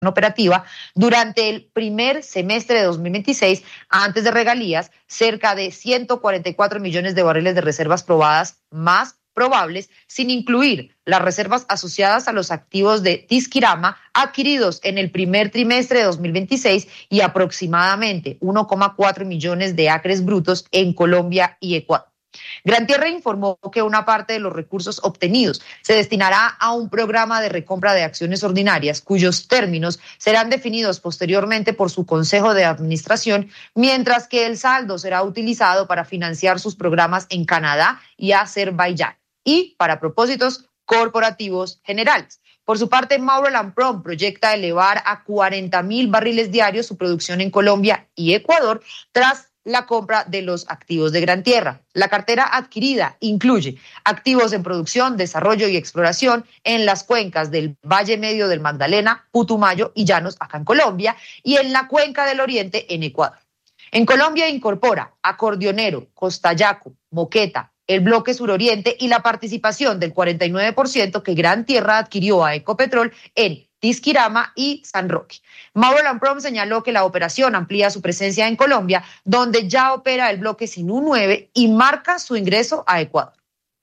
operativa durante el primer semestre de 2026, antes de regalías, cerca de 144 millones de barriles de reservas probadas más probables, sin incluir las reservas asociadas a los activos de Tizquirama adquiridos en el primer trimestre de 2026 y aproximadamente 1,4 millones de acres brutos en Colombia y Ecuador. Gran Tierra informó que una parte de los recursos obtenidos se destinará a un programa de recompra de acciones ordinarias cuyos términos serán definidos posteriormente por su Consejo de Administración, mientras que el saldo será utilizado para financiar sus programas en Canadá y Azerbaiyán y para propósitos corporativos generales. Por su parte, Maurel & Prom proyecta elevar a 40,000 barriles diarios su producción en Colombia y Ecuador tras la compra de los activos de Gran Tierra. La cartera adquirida incluye activos en producción, desarrollo y exploración en las cuencas del Valle Medio del Magdalena, Putumayo y Llanos, acá en Colombia, y en la cuenca del Oriente, en Ecuador. En Colombia incorpora Acordeonero, Costayaco, Moqueta, el bloque suroriente y la participación del 49% que Gran Tierra adquirió a Ecopetrol en Tizquirama y San Roque. Maurel & Prom señaló que la operación amplía su presencia en Colombia, donde ya opera el bloque Sinú 9 y marca su ingreso a Ecuador.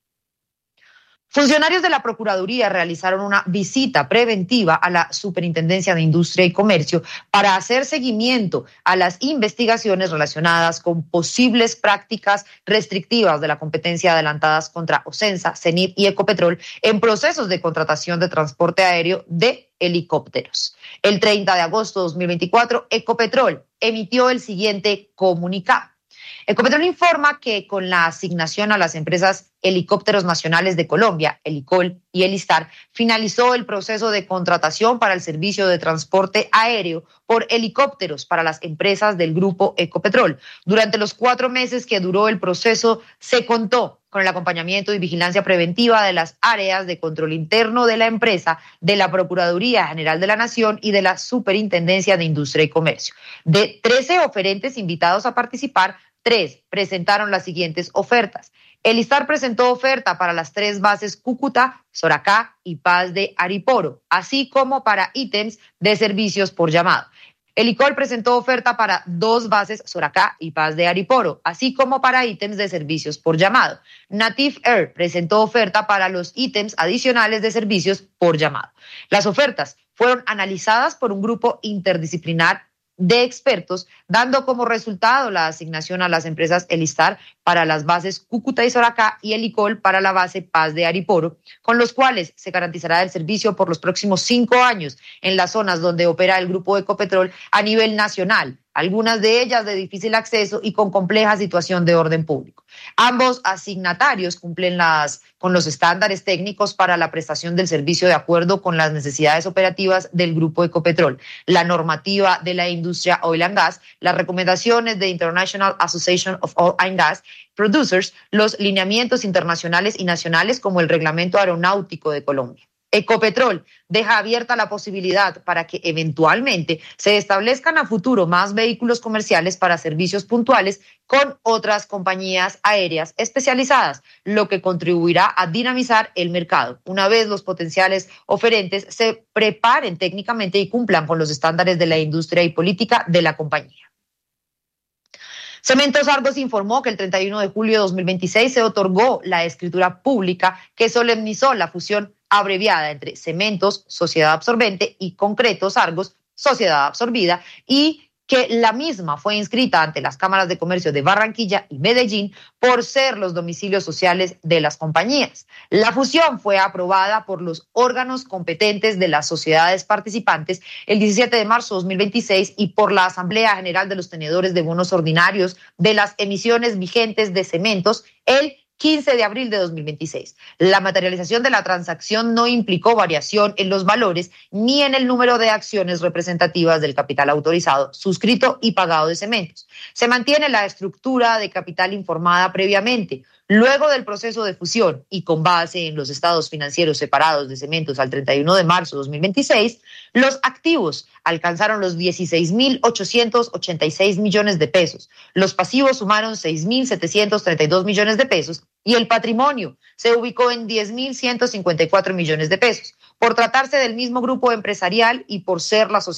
Funcionarios de la Procuraduría realizaron una visita preventiva a la Superintendencia de Industria y Comercio para hacer seguimiento a las investigaciones relacionadas con posibles prácticas restrictivas de la competencia adelantadas contra Ocensa, CENIP y Ecopetrol en procesos de contratación de transporte aéreo de helicópteros. El 30 de agosto de 2024, Ecopetrol emitió el siguiente comunicado. Ecopetrol informa que con la asignación a las empresas Helicópteros Nacionales de Colombia, Helicol y Elistar, finalizó el proceso de contratación para el servicio de transporte aéreo por helicópteros para las empresas del grupo Ecopetrol. Durante los 4 meses que duró el proceso, se contó con el acompañamiento y vigilancia preventiva de las áreas de control interno de la empresa, de la Procuraduría General de la Nación y de la Superintendencia de Industria y Comercio. De 13 oferentes invitados a participar, 3 presentaron las siguientes ofertas. Elistar presentó oferta para las 3 bases Cúcuta, Soracá y Paz de Ariporo, así como para ítems de servicios por llamado. Helicol presentó oferta para 2 bases Soracá y Paz de Ariporo, así como para ítems de servicios por llamado. Native Air presentó oferta para los ítems adicionales de servicios por llamado. Las ofertas fueron analizadas por un grupo interdisciplinar de expertos, dando como resultado la asignación a las empresas Elistar para las bases Cúcuta y Soracá y Helicol para la base Paz de Ariporo, con los cuales se garantizará el servicio por los próximos 5 años en las zonas donde opera el grupo Ecopetrol a nivel nacional, algunas de ellas de difícil acceso y con compleja situación de orden público. Ambos asignatarios cumplen con los estándares técnicos para la prestación del servicio de acuerdo con las necesidades operativas del grupo Ecopetrol, la normativa de la industria oil and gas, las recomendaciones de International Association of Oil and Gas Producers, los lineamientos internacionales y nacionales como el Reglamento Aeronáutico de Colombia. Ecopetrol deja abierta la posibilidad para que eventualmente se establezcan a futuro más vehículos comerciales para servicios puntuales con otras compañías aéreas especializadas, lo que contribuirá a dinamizar el mercado, una vez los potenciales oferentes se preparen técnicamente y cumplan con los estándares de la industria y política de la compañía. Cementos Argos informó que el 31 de julio de 2026 se otorgó la escritura pública que solemnizó la fusión abreviada entre Cementos, Sociedad Absorbente, y Concretos Argos, Sociedad Absorbida, y que la misma fue inscrita ante las cámaras de comercio de Barranquilla y Medellín por ser los domicilios sociales de las compañías. La fusión fue aprobada por los órganos competentes de las sociedades participantes el 17 de marzo de 2026 y por la Asamblea General de los Tenedores de Bonos Ordinarios de las emisiones vigentes de Cementos el 15 de abril de 2026. La materialización de la transacción no implicó variación en los valores ni en el número de acciones representativas del capital autorizado, suscrito y pagado de Cementos. Se mantiene la estructura de capital informada previamente. Luego del proceso de fusión y con base en los estados financieros separados de Cementos al 31 de marzo de 2026, los activos alcanzaron los 16.886 millones de pesos, los pasivos sumaron 6.732 millones de pesos y el patrimonio se ubicó en 10.154 millones de pesos. Por tratarse del mismo grupo empresarial y por ser la sociedad